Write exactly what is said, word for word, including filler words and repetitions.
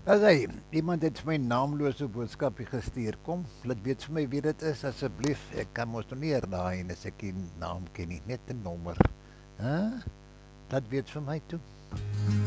Okay, iemand het vir my naamlose boodskapie gestuur. Kom, laat weet vir my wie dit is asseblief. Ek kan mos nog nie herdaai en as ek die naam ken nie, net 'n nommer. Hæ? Huh? Laat weet vir my toe.